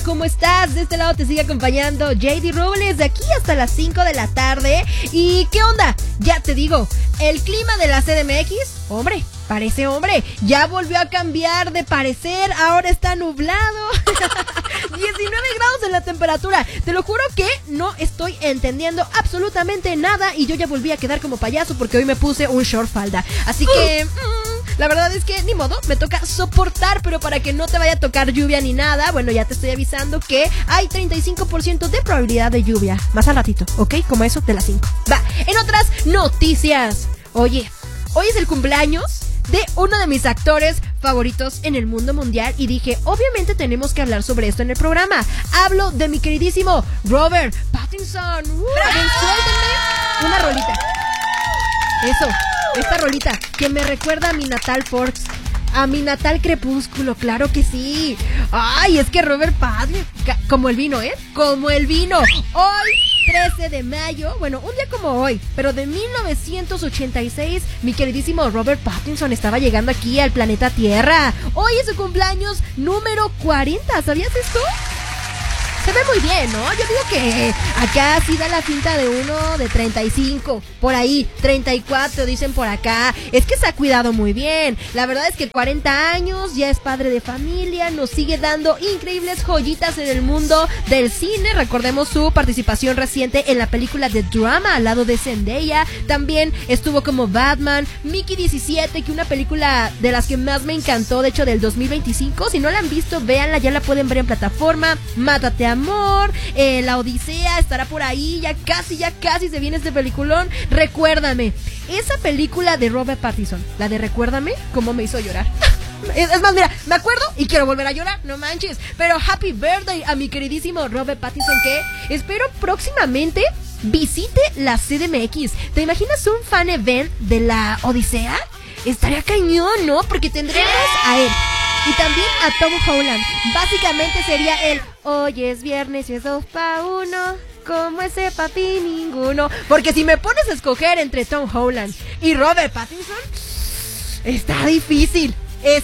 ¿Cómo estás? De este lado te sigue acompañando JD Robles de aquí hasta las 5 de la tarde. ¿Y qué onda? Ya te digo, el clima de la CDMX, hombre, parece hombre, ya volvió a cambiar de parecer, ahora está nublado. 19 grados en la temperatura. Te lo juro que no estoy entendiendo absolutamente nada y yo ya volví a quedar como payaso porque hoy me puse un short falda. Así que... la verdad es que ni modo, me toca soportar, pero para que no te vaya a tocar lluvia ni nada, bueno, ya te estoy avisando que hay 35% de probabilidad de lluvia. Más al ratito, ¿ok? Como eso de las 5. Va, en otras noticias. Oye, hoy es el cumpleaños de uno de mis actores favoritos en el mundo mundial y dije, obviamente tenemos que hablar sobre esto en el programa. Hablo de mi queridísimo Robert Pattinson. Suéltenme una rolita. Eso. Esta rolita que me recuerda a mi natal Forks, a mi natal Crepúsculo, claro que sí. Ay, es que Robert Pattinson, como el vino, como el vino. Hoy, 13 de mayo, bueno, un día como hoy, pero de 1986, mi queridísimo Robert Pattinson estaba llegando aquí al planeta Tierra. Hoy es su cumpleaños número 40, ¿sabías esto? Se ve muy bien, ¿no? Yo digo que acá sí da la finta de uno de 35, por ahí, 34 dicen por acá. Es que se ha cuidado muy bien. La verdad es que 40 años, ya es padre de familia, nos sigue dando increíbles joyitas en el mundo del cine. Recordemos su participación reciente en la película de Drama al lado de Zendaya. También estuvo como Batman, Mickey 17, que una película de las que más me encantó, de hecho del 2025. Si no la han visto, véanla, ya la pueden ver en plataforma. Mátate Amor, La Odisea estará por ahí, ya casi se viene este peliculón. Recuérdame, esa película de Robert Pattinson, la de Recuérdame, cómo me hizo llorar. Es más, mira, me acuerdo y quiero volver a llorar, no manches. Pero happy birthday a mi queridísimo Robert Pattinson, que espero próximamente visite la CDMX. ¿Te imaginas un fan event de La Odisea? Estaría cañón, ¿no? Porque tendremos a él y también a Tom Holland. Básicamente sería el hoy es viernes y es 2 pa' 1, como ese papi ninguno. Porque si me pones a escoger entre Tom Holland y Robert Pattinson, está difícil.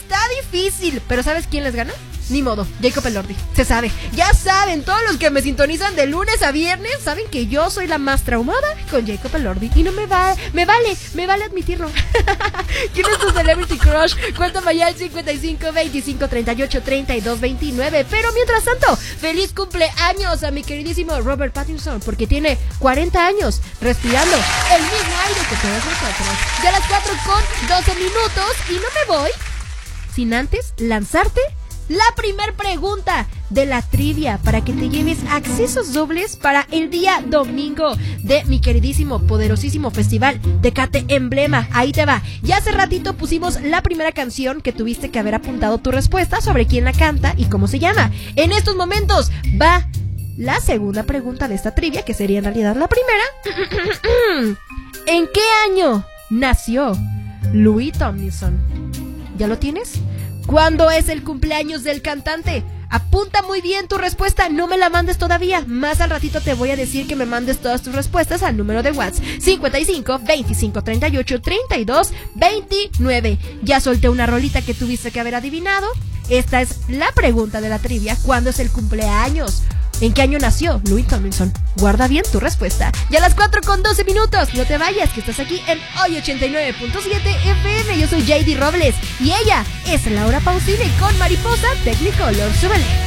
Pero ¿sabes quién les gana? Ni modo, Jacob Elordi, se sabe. Ya saben, todos los que me sintonizan de lunes a viernes saben que yo soy la más traumada con Jacob Elordi. Y no me vale admitirlo. ¿Quién es tu celebrity crush? Cuéntame ya al 55 25 38 32 29. Pero mientras tanto, feliz cumpleaños a mi queridísimo Robert Pattinson, porque tiene 40 años respirando el mismo aire que todos nosotros. Ya las 4:12 minutos y no me voy sin antes lanzarte la primer pregunta de la trivia para que te lleves accesos dobles para el día domingo de mi queridísimo, poderosísimo festival Tecate Emblema. Ahí te va. Ya hace ratito pusimos la primera canción que tuviste que haber apuntado tu respuesta sobre quién la canta y cómo se llama. En estos momentos va la segunda pregunta de esta trivia, que sería en realidad la primera. ¿En qué año nació Louis Tomlinson? ¿Ya lo tienes? ¿Cuándo es el cumpleaños del cantante? Apunta muy bien tu respuesta, no me la mandes todavía. Más al ratito te voy a decir que me mandes todas tus respuestas al número de WhatsApp 55 25 38 32 29. Ya solté una rolita que tuviste que haber adivinado. Esta es la pregunta de la trivia. ¿Cuándo es el cumpleaños? ¿En qué año nació Louis Tomlinson? Guarda bien tu respuesta. Ya a las 4:12 minutos. No te vayas, que estás aquí en Hoy 89.7 FM. Yo soy JD Robles y ella es Laura Pausini con Mariposa Technicolor. Súbele.